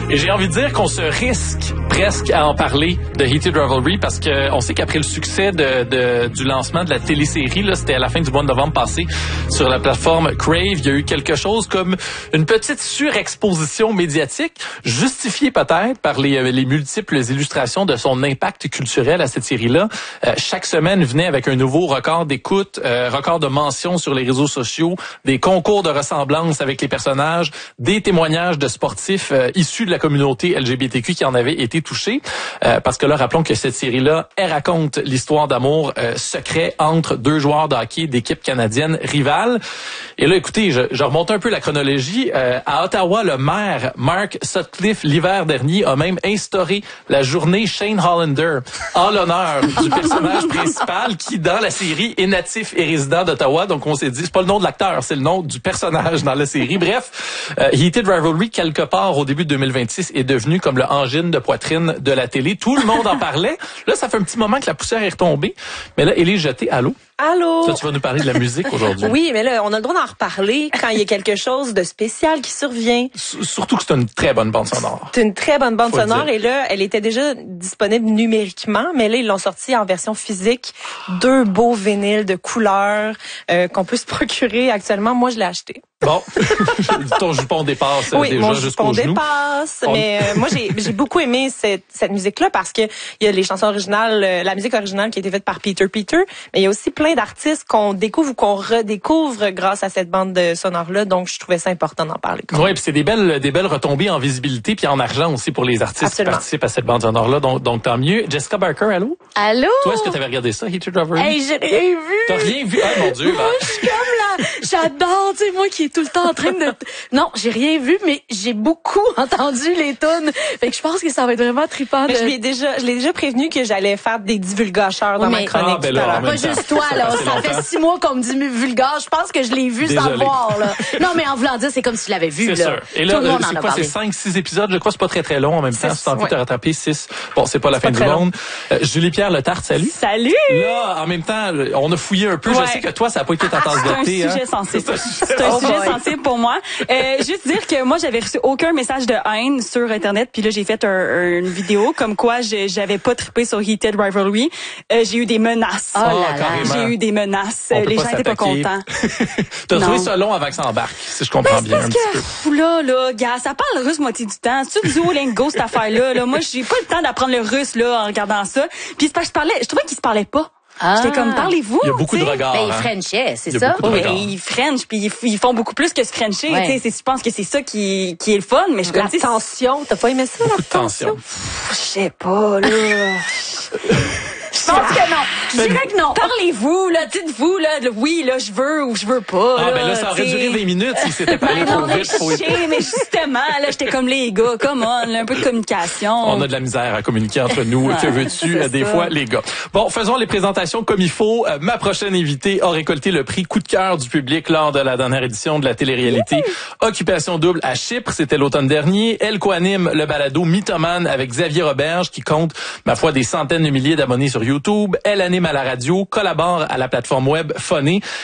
Et j'ai envie de dire qu'on se risque presque à en parler de Heated Rivalry parce que on sait qu'après le succès du lancement de la télésérie, là, c'était à la fin du mois de novembre passé sur la plateforme Crave, il y a eu quelque chose comme une petite surexposition médiatique, justifiée peut-être par les multiples illustrations de son impact culturel à cette série-là. Chaque semaine venait avec un nouveau record d'écoute, record de mentions sur les réseaux sociaux, des concours de ressemblance avec les personnages, des témoignages de sportifs issus de la communauté LGBTQ qui en avaient été touchés. Parce que là, rappelons que cette série-là, elle raconte l'histoire d'amour secret entre deux joueurs de hockey d'équipes canadiennes rivales. Et là, écoutez, je remonte un peu la chronologie. À Ottawa, le maire Mark Sutcliffe, l'hiver dernier, a même instauré la journée Shane Hollander en l'honneur du personnage principal qui, dans la série, est natif et résident d'Ottawa. Donc, on s'est dit, c'est pas le nom de l'acteur, c'est le nom du personnage dans la série. Bref, Heated Rivalry, quelque part au début de 2026, est devenu comme le angine de poitrine de la télé. Tout le monde en parlait. Là, ça fait un petit moment que la poussière est retombée. Mais là, elle est jetée à l'eau. Allô? Ça, tu vas nous parler de la musique aujourd'hui. Oui, mais là, on a le droit d'en reparler quand il y a quelque chose de spécial qui survient. Surtout que c'est une très bonne bande sonore. C'est une très bonne bande sonore et là, elle était déjà disponible numériquement, mais là, ils l'ont sortie en version physique. 2 beaux vinyles de couleurs qu'on peut se procurer actuellement. Moi, je l'ai acheté. Bon, ton jupon dépasse oui, déjà mon jusqu'au genou. Dépasse, mais moi j'ai beaucoup aimé cette musique-là parce que il y a les chansons originales, la musique originale qui a été faite par Peter, mais il y a aussi plein d'artistes qu'on découvre ou qu'on redécouvre grâce à cette bande sonore-là, donc je trouvais ça important d'en parler. Oui, puis c'est des belles retombées en visibilité puis en argent aussi pour les artistes qui participent à cette bande sonore-là, donc tant mieux. Jessica Barker, allô? Allô? Toi, est-ce que tu avais regardé ça, Heated Rivalry? Hey, j'ai rien vu! T'as rien vu? Ah, mon Dieu! Moi, je suis comme là, j'adore, tu sais, moi qui est tout le temps en train de... Non, j'ai rien vu, mais j'ai beaucoup entendu les tunes. Fait que je pense que ça va être vraiment trippant. Mais je l'ai déjà prévenu que j'allais faire des divulgateurs dans ma chronique. Pas juste toi, là. Ça fait 6 mois qu'on me dit vulgaire. Je pense que je l'ai vu sans le voir, là. Non, mais en voulant dire, c'est comme si je l'avais vu, là. Sûr. Et là, tout le monde en c'est a quoi? parlé. C'est 5-6 épisodes. Je crois que c'est pas très très long en même temps. Si t'as envie de te rattraper 6. Bon, c'est pas la fin du monde. Julie-Pierre Letarte, salut. Salut! Là, en même temps, on a fouillé un peu. Je sais que toi, ça a pas été ta tasse de thé. C'est un sujet sensible. C'est un sujet sensible pour moi. Juste dire que moi, j'avais reçu aucun message de haine sur Internet. Puis là, j'ai fait une vidéo comme quoi j'avais pas trippé sur Heated Rivalry. J'ai eu des menaces. J'ai eu des menaces. Les gens étaient pas contents. T'as trouvé ça long avant que ça embarque, si je comprends bien un petit peu. Là, gars, ça parle russe moitié du temps. C'est du Duolingo, cette affaire-là. Là. Moi, j'ai pas le temps d'apprendre le russe là en regardant ça. Puis c'est parce que je trouvais qu'ils se parlaient pas. J'étais comme, parlez-vous. Il y a beaucoup de regards. Ben, ils frenchaient, c'est ça? Oui, ils frenchent, puis ils font beaucoup plus que se frencher. Ouais. Je pense que c'est ça qui est le fun. Mais je la tension, t'as pas aimé ça, la tension? Je sais pas, là. Je pense que non. Je dirais que non. Parlez-vous, là, dites-vous, là, oui, là, je veux ou je veux pas. Ah, ben là, ça aurait duré 20 minutes si c'était parlé trop vite. Mais justement, là, j'étais comme les gars, come on, là, un peu de communication. On a de la misère à communiquer entre nous. Que veux-tu, des fois, les gars? Bon, faisons les présentations comme il faut. Ma prochaine invitée a récolté le prix coup de cœur du public lors de la dernière édition de la télé-réalité Occupation double à Chypre. C'était l'automne dernier. Elle co-anime le balado Mythomane avec Xavier Roberge qui compte, ma foi, des centaines de milliers d'abonnés sur YouTube. Elle anime à la radio, collabore à la plateforme web Phoné.